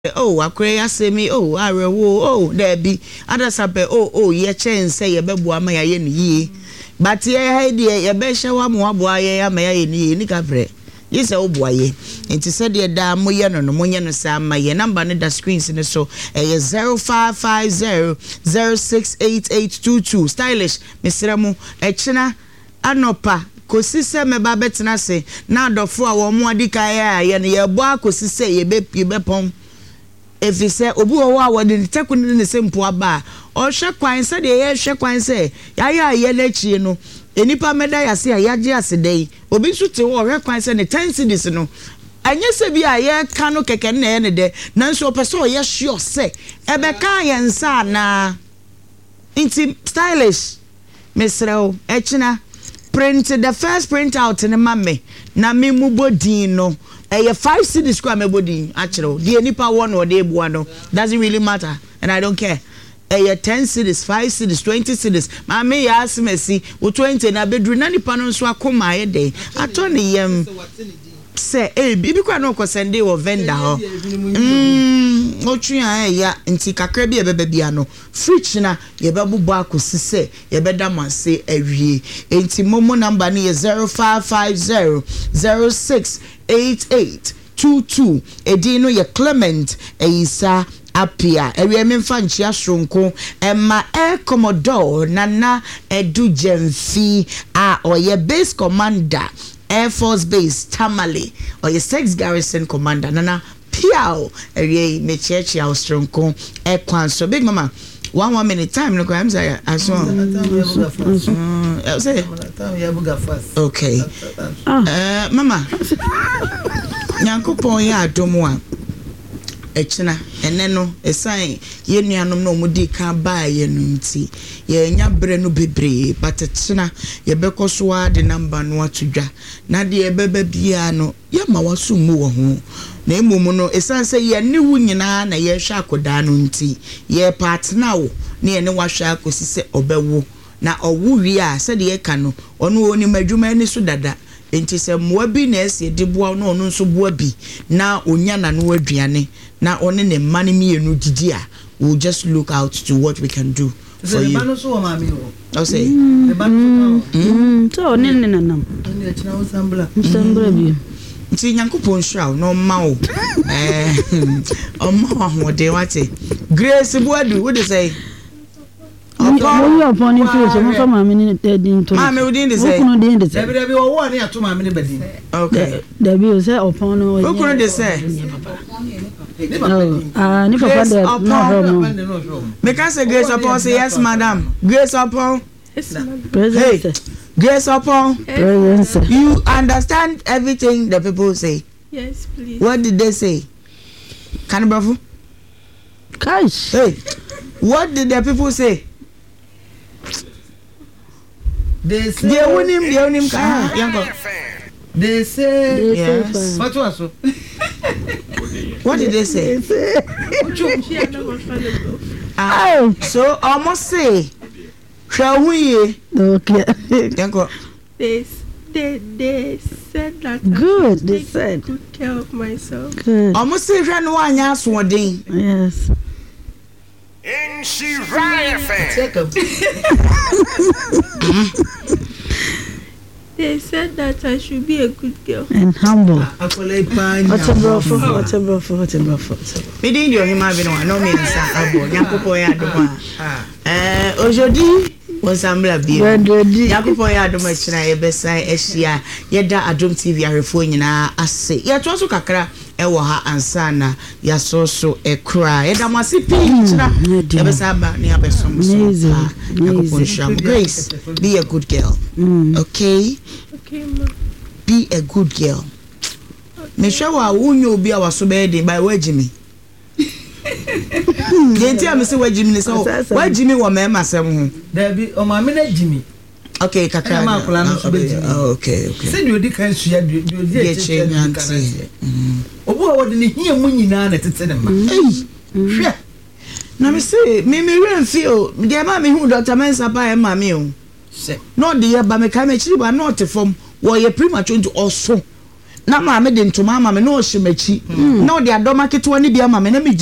oh akure asemi oh arewo oh there be others abe oh ye chen say ye bebu ama ya ye ni yi but ye haidi ye be hyewa mo aboa ye ama ya ye ni ni ka frɛ ye say oboa ye enti said ye da mo ye no mo ye no sa ama ye number ne da screens ne so 0550068822 stylish mesremu echina anopa kosi se meba betena se na adofo a wo mo adika ye ne ye bo akosi se ye be pon if he say obu owo awode tekunu ne sempo aba o hwe kwan se de ye hwe kwan se ya ye lechi no enipa meda ya se ya je asedai obi nso te wo hwe kwan se ne 10 cities no anye se bi a ye ka no keke na ye ne de nanso opese o ye sure se ebe ka ye nsa na inti stylish mesreo echina print the first print out in mame na me mu bodin no 5 cities kwa me bodin achiro the nipa one or dey bua no doesn't really matter and I don't care 10 cities 5 cities 20 cities mame ya asemesi wo 20 na bedru na nipa no so akoma ye dey atoni yem say bibi kwa no ko sende wo vendor ho otwia ya nti kakra bi ebebe bia no fridge na ye bebubo akosi se ye beda manse awie enti momo number ni 0550068822 edino ye Clement Eisa apia ewe memfa nchia shronko emma Commodore Nana Edu Jemfi oye base commander Air Force Base Tamale or your 6 garrison commander Nana Piao ewe me church ya stronko kwan so big mama 1 minute time no crime say aso say okay mama nyankopon ya adomo a echina eneno esan ye nuanom na omudi ka ba ye no nti ye nya bre no bebre but echina ye bekoso a de number no atodwa na de ye beba bia no ye ma waso mu wo ho na emom no esan se ye ne wu nyina na ye hwa akoda no nti ye partner wo na ye ne wahwa akosi se obewo na owu wi a se de ye ka no ono oni madwuma ni so dada enti se moa bi na ese de boa no ono nso boa bi na onya na no aduane na one ne mane mienu didi a we'll just look out to what we can do for you. Bano so mama mi o. O say. The bano so ne nanam. Ne china o sambla. Sambla bi. Nti Nyankopon hwa no ma o. O ma ho de wate. Grace Buadu what dey say? Upon you feel so from my minute into Mammy within the say, there be one near to my minute bedin. Okay, there be say upon who couldn't they say? Make us say grace upon say yes, madam. Grace upon hey, grace upon you understand everything the people say? Yes, please. What did they say? Can you Gosh. Hey, what did the people say? They say they own him they say yes. What was what did they say? So almost say shall we okay they said that good they said good care of myself good almost say no one else yes in Shiraya fan. They said that I should be a good girl and humble. What's a brother? We didn't do him having one. No means abo. Nyakupo ya duma. Ojodi was ambla bi. Nyakupo ya duma china yebesa ehia. Yeda Adom TV arefo nyina ase. Ye to so kakra ewo ha ansana ya so ekra. Yeda masi pi china. Yebesa ba ni abesom so. Nyakupo sham. Grace, be a good girl. Okay? Okay, ma. Be a good girl. Me sure wa wunyo obi a waso be dey by wajimi. Yenti am say wajimi ni so wajimi wo me masem ho. There be o ma me na jimi. Okay, kakra. Okay. Say do di kan sua do di change. Obu a wode ne hia mu nyina na tete ne ma. Hwe. Na me say me ren feel dey ma me hu Dr. Mensa pa e ma me o. No the ba me ka me chiri ba not from wo ye premature to also na maame de ntoma ama me na ohye machi na ode adoma ketewa ne bi ama me na me